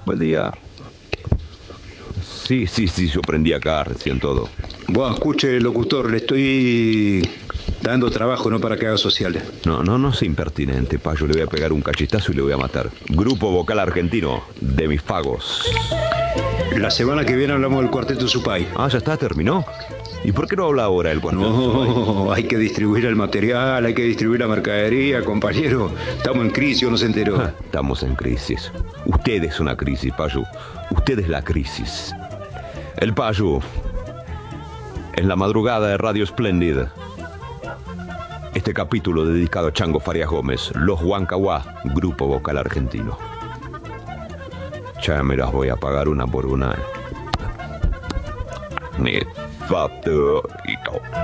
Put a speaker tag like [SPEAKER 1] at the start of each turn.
[SPEAKER 1] Buen día. Sí, yo prendí acá recién todo.
[SPEAKER 2] Bueno, escuche, locutor, le estoy dando trabajo, no para que haga sociales.
[SPEAKER 1] No sea impertinente, Payo. Le voy a pegar un cachetazo y le voy a matar. Grupo Vocal Argentino, de mis pagos.
[SPEAKER 2] La semana que viene hablamos del Cuarteto Supay.
[SPEAKER 1] Ah, ya está, terminó. ¿Y por qué no habla ahora el Cuarteto Supay?
[SPEAKER 2] No, hay que distribuir el material, hay que distribuir la mercadería, compañero. Estamos en crisis, ¿o no se enteró?
[SPEAKER 1] Estamos en crisis. Usted es una crisis, Payo. Usted es la crisis. El Payo. En la madrugada de Radio Splendid. Este capítulo dedicado a Chango Farias Gómez, Los Huancahuá, Grupo Vocal Argentino. Ya me las voy a pagar una por una. Mi favorito.